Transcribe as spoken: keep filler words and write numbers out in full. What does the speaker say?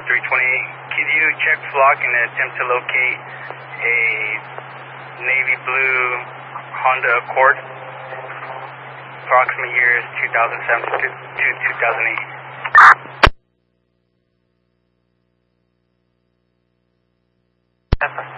three twenty-eight, can you check flock and attempt to locate a navy blue Honda Accord? Approximate years two thousand seven to two thousand eight. Yes, sir.